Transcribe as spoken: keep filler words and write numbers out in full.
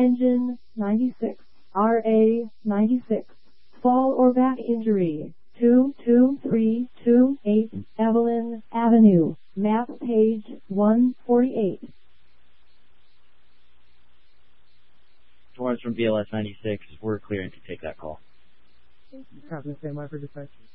Engine ninety-six, R A ninety-six, fall or back injury, two two three two eight Evelyn Avenue, map page one forty-eight. Torrance from B L S ninety-six, we're clearing to take that call. Captain Stand by for dispatch.